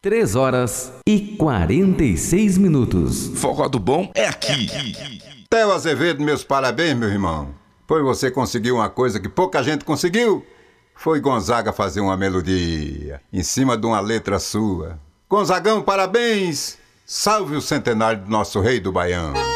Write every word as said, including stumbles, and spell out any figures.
Três horas e quarenta e seis minutos. Forró do bom é aqui. Theo Azevedo, meus parabéns, meu irmão. Pois você conseguiu uma coisa que pouca gente conseguiu. Foi Gonzaga fazer uma melodia em cima de uma letra sua. Gonzagão, parabéns. Salve o centenário do nosso rei do Baião.